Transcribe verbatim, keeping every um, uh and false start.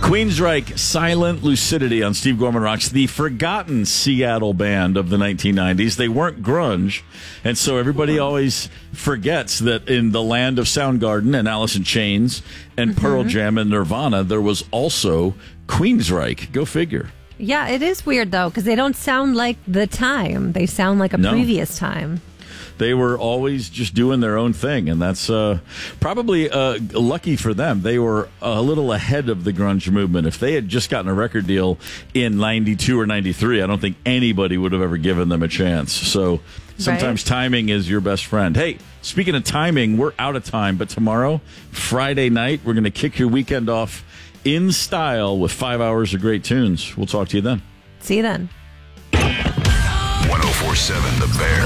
Queensryche, Silent Lucidity on Steve Gorman Rocks, the forgotten Seattle band of the nineteen nineties. They weren't grunge, and so everybody always forgets that in the land of Soundgarden and Alice in Chains and mm-hmm. Pearl Jam and Nirvana, there was also Queensryche. Go figure. Yeah, it is weird, though, because they don't sound like the time. They sound like a no. previous time. They were always just doing their own thing, and that's uh, probably uh, lucky for them. They were a little ahead of the grunge movement. If they had just gotten a record deal in ninety-two or ninety-three, I don't think anybody would have ever given them a chance. So sometimes right. timing is your best friend. Hey, speaking of timing, we're out of time, but tomorrow, Friday night, we're going to kick your weekend off in style with five hours of great tunes. We'll talk to you then. See you then. one oh four point seven The Bear.